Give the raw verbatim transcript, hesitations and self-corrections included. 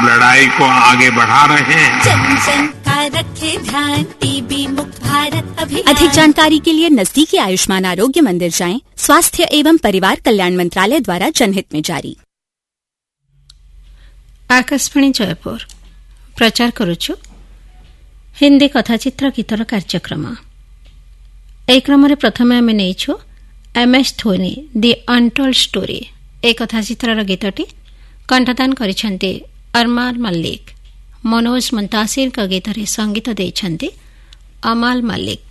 लड़ाई को आगे बढ़ा रहे हैं। जन जन का रखे ध्यान, टीबी मुक्त भारत अभियान। अधिक जानकारी के लिए नजदीकी आयुष्मान आरोग्य मंदिर जाएं। स्वास्थ्य एवं परिवार कल्याण मंत्रालय द्वारा जनहित में जारी। आकाशवाणी जयपुर प्रचार करुछु हिंदी कथाचित्र गीतर कार्यक्रम। ए क्रम प्रथम आम नहीं एम एस धोनी दि अनटोल्ड स्टोरी ए कथाचित्र गीतटी कंठदान करिसेंती अरमान मल्लिक। मनोज मुंतासिर का गीत संगीत देइछंती अमाल मल्लिक।